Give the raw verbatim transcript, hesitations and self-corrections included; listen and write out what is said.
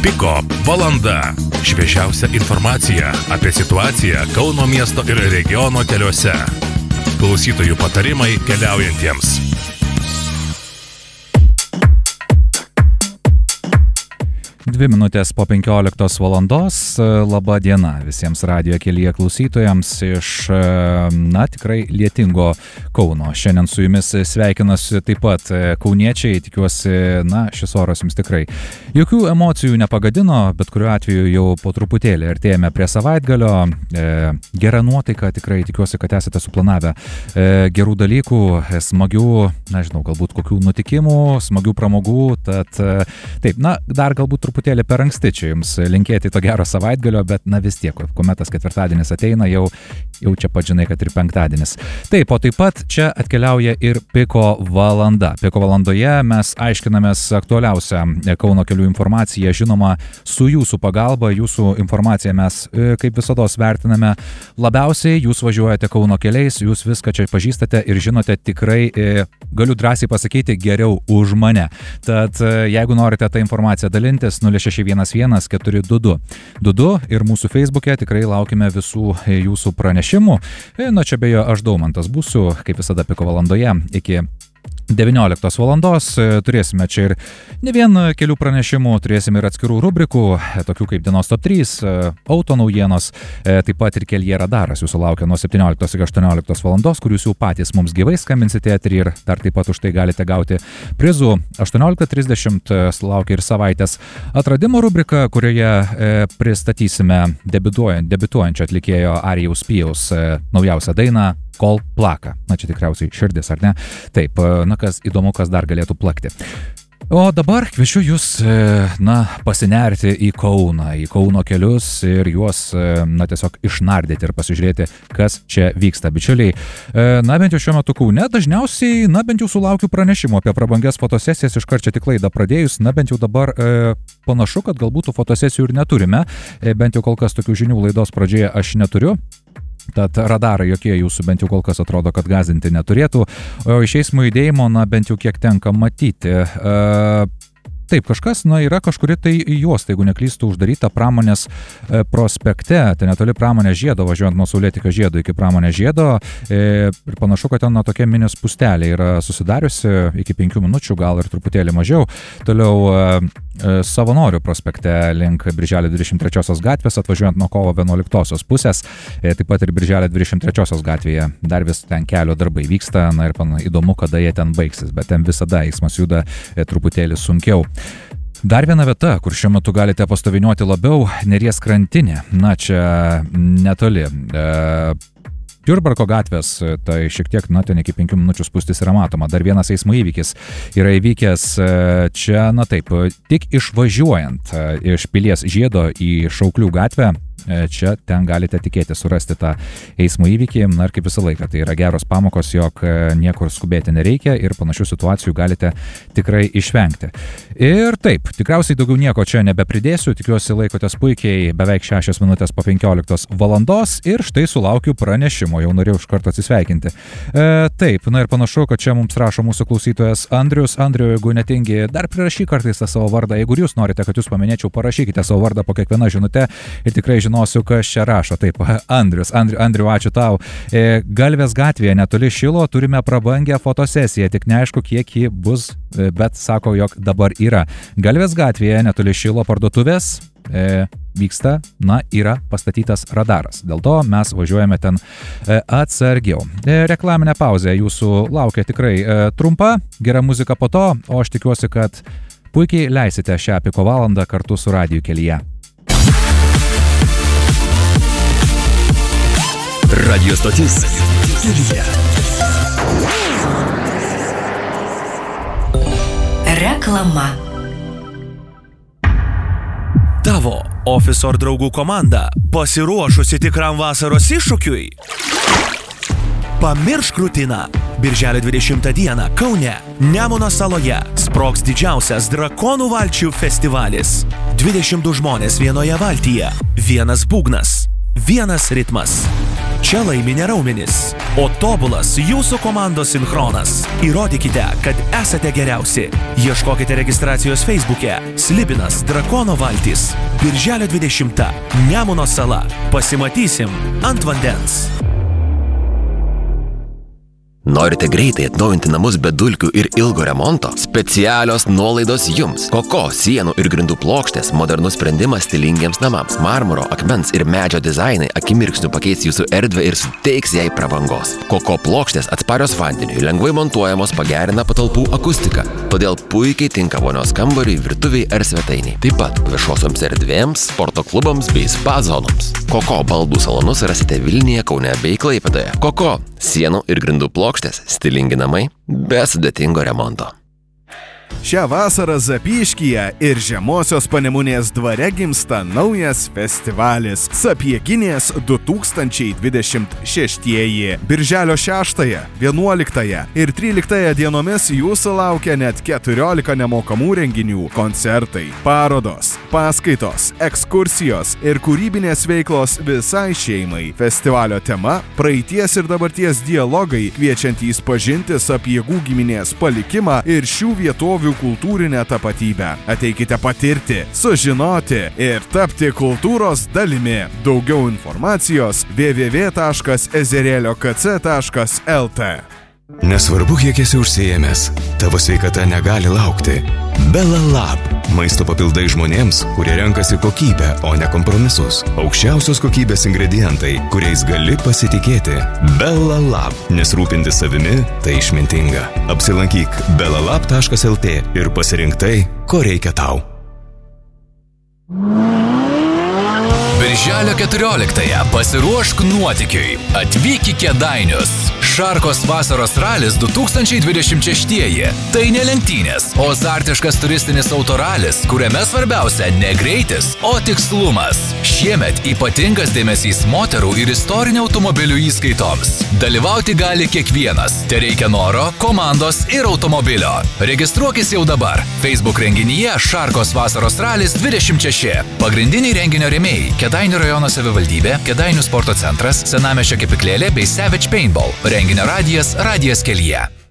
Piko valanda. Šviežiausia informacija apie situaciją Kauno miesto ir regiono keliuose. Klausytojų patarimai keliaujantiems. Dvi minutės po penkioliktos valandos. Labą dieną visiems radijo kelyje klausytojams iš, na, tikrai lietingo Kauno. Šiandien su jumis sveikinasi taip pat kauniečiai. Tikiuosi, na, šis oras jums tikrai jokių emocijų nepagadino, bet kuriuo atveju jau po truputėlį artėjame prie savaitgalio. E, gera nuotaika, tikrai tikiuosi, kad esate suplanavę e, gerų dalykų, smagių, nežinau, galbūt kokių nutikimų, smagių pramogų. Tad e, taip, na, dar galbūt truputėlį Truputėlį per anksti čia jums linkėti to gero savaitgalio, bet na vis tiek, kuomet tas ketvirtadienis ateina, jau, jau čia pat žinai, kad ir penktadienis. Taip, o taip pat čia atkeliauja ir Piko valanda. Piko valandoje mes aiškinamės aktualiausią Kauno kelių informaciją, žinoma, su jūsų pagalba, jūsų informaciją mes kaip visados vertiname labiausiai, jūs važiuojate Kauno keliais, jūs viską čia pažįstate ir žinote tikrai, galiu drąsiai pasakyti, geriau už mane. Tad jeigu norite tą informaciją dalintis, nulis šeši vienas vienas keturi du du du du ir mūsų Facebook'e tikrai laukime visų jūsų pranešimų. Na čia beje, aš Daumantas būsiu, kaip visada Piko valandoje, iki devynioliktos valandos. Turėsime čia ir ne vien kelių pranešimų, turėsime ir atskirų rubrikų, tokių kaip dienos top trys, auto naujienos, taip pat ir kelyje radaras jūsų laukia nuo septynioliktos iki aštuonioliktos valandos, kur jūs jau patys mums gyvai skambinsite eterį ir dar taip pat už tai galite gauti prizų. aštuonioliktą trisdešimt laukia ir savaitės atradimo rubrika, kurioje e, pristatysime debiutuojant, debiutuojančio atlikėjo Arijaus Pijaus e, naujausią dainą Kol plaka. Na čia tikriausiai širdis, ar ne? Taip, na kas įdomu, kas dar galėtų plakti. O dabar kviečiu jūs, na, pasinerti į Kauną, į Kauno kelius ir juos, na, tiesiog išnardyti ir pasižiūrėti, kas čia vyksta. Bičiuliai, na, bent jau šiuo metu Kaune dažniausiai, na, bent jau sulaukiu pranešimų apie prabangias fotosesijas, iškart čia tik laidą pradėjus, na, bent jau dabar e, panašu, kad galbūt tų fotosesijų ir neturime, e, bent jau kol kas tokių žinių laidos pradžioje aš neturiu. Tad radarai jokie jūsų bent jau kol kas atrodo, kad gąsdinti neturėtų. O iš eismo judėjimo, na, bent jau kiek tenka matyti. E, Taip, kažkas, na, yra kažkuri tai juosta, jeigu neklystų, uždaryta Pramonės e, prospekte, tai netoli Pramonės žiedo, važiuojant nuo Saulėtekio žiedo iki Pramonės žiedo, e, ir panašu, kad ten na, tokia mini spustelė yra susidariusi iki penkių minučių, gal ir truputėlį mažiau. Toliau e, e, Savanorių prospekte link Birželio dvidešimt trečiosios gatvės, atvažiuojant nuo kovo vienuoliktosios pusės, e, taip pat ir Birželio dvidešimt trečiosios gatvėje dar vis ten kelio darbai vyksta, na ir pana, įdomu, kada jie ten baigsis, bet ten visada eismas juda e, truputėlį sunkiau. Dar viena vieta, kur šiuo metu galite pastoviniuoti labiau, Neries krantinė. Na, čia netoli. E, Jurbarko gatvės, tai šiek tiek, na, ten iki penkių minučių spūstis yra matoma. Dar vienas eismo įvykis yra įvykęs čia, na taip, tik išvažiuojant iš Pilies žiedo į Šauklių gatvę. Čia ten galite tikėti surasti tą eismo įvykį, na ir kaip visą laiką, tai yra geros pamokos, jog niekur skubėti nereikia ir panašių situacijų galite tikrai išvengti. Ir taip, tikriausiai daugiau nieko čia nebepridėsiu, tikiuosi laikotės puikiai, beveik šešios minutės po penkioliktos valandos ir štai sulaukiu pranešimo, jau norėjau iš karto atsisveikinti. E, taip, na ir panašu, kad čia mums rašo mūsų klausytojas Andrius. Andriu, jeigu netingi, dar prirašyk kartais tą savo vardą, jeigu jūs norite, kad jūs paminėčiau, parašykite savo vardą po kiekvieną žinutę ir tikrai žinau, kas čia rašo. Taip, Andrius, Andriu, Andriu, ačiū tau. E, Galvės gatvėje netoli Šilo turime prabangę fotosesiją, tik neaišku, kiek ji bus, bet sako, jog dabar yra. Galvės gatvėje netoli Šilo parduotuvės e, vyksta, na, yra pastatytas radaras. Dėl to mes važiuojame ten e, atsargiau. E, reklaminė pauzė jūsų laukia tikrai e, trumpa, gera muzika po to, o aš tikiuosi, kad puikiai leisite šią Piko valandą kartu su radiju kelyje. Radio stotis kelyje. Reklama. Tavo ofiso ar draugų komanda pasiruošusi tikram vasaros iššūkiui? Pamiršk rutiną. Birželio dvidešimtą dieną Kaune, Nemuno saloje, sprogs didžiausias drakonų valčių festivalis. dvidešimt du žmonės vienoje valtyje, vienas būgnas, vienas ritmas. Čia laimi ne raumenis, o tobulas jūsų komandos sinchronas. Įrodykite, kad esate geriausi. Ieškokite registracijos Facebook'e Slibinas Drakono valtis. Birželio dvidešimtą. Nemuno sala. Pasimatysim ant vandens. Norite greitai atnaujinti namus be dulkių ir ilgo remonto? Specialios nuolaidos jums. Koko sienų ir grindų plokštės modernus sprendimas stilingiems namams. Marmuro, akmens ir medžio dizainai akimirksniu pakeis jūsų erdvę ir suteiks jai prabangos. Koko plokštės atsparios vandeniui, lengvai montuojamos, pagerina patalpų akustiką. Todėl puikiai tinka vonios kambariui, virtuviai ar svetainiai. Taip pat viešosioms erdvėms, sporto klubams bei spa zonoms. Koko baldų salonus rasite Vilniuje, Kaune bei Klaipėdoje. Koko sienų ir grindų plokštės, stilingi namai be sudėtingo remonto. Šią vasarą Zapyškyje ir Žemosios Panemunės dvare gimsta naujas festivalis Sapieginės du tūkstančiai dvidešimt šeštieji. Birželio šeštąją, vienuoliktąją ir tryliktąją dienomis jūsų laukia net keturiolika nemokamų renginių, koncertai, parodos, paskaitos, ekskursijos ir kūrybinės veiklos visai šeimai. Festivalio tema – praeities ir dabarties dialogai, kviečiantys pažinti Sapiegų giminės palikimą ir šių vietovių kultūrinę tapatybę. Ateikite patirti, sužinoti ir tapti kultūros dalimi. Daugiau informacijos w w w taškas ezerėlio k c taškas l t. Nesvarbu, kiek esi užsiėmęs, tavo sveikata negali laukti. Belalab. Maisto papildai žmonėms, kurie renkasi kokybę, o ne kompromisus. Aukščiausios kokybės ingredientai, kuriais gali pasitikėti. Belalab. Nes rūpintis savimi – tai išmintinga. Apsilankyk belalab taškas l t ir pasirink tai, ko reikia tau. Birželio keturioliktąją pasiruošk nuotykiui. Atvyk į Kėdainius. Šarkos vasaros ralis du tūkstančiai dvidešimt šeštieji. Tai ne lenktynės, o azartiškas turistinis autoralis, kuriame svarbiausia ne greitis, o tikslumas. Šiemet ypatingas dėmesys moterų ir istorinių automobilių įskaitoms. Dalyvauti gali kiekvienas. Tereikia noro, komandos ir automobilio. Registruokis jau dabar. Facebook renginyje Šarkos vasaros ralis dvidešimt šeši. Pagrindiniai renginio rėmėjai – Kėdainių rajono savivaldybė, Kėdainių sporto centras, Senamiesčio kepyklėlė bei Savage Paintball. Renginio radijas Radijas kelyje.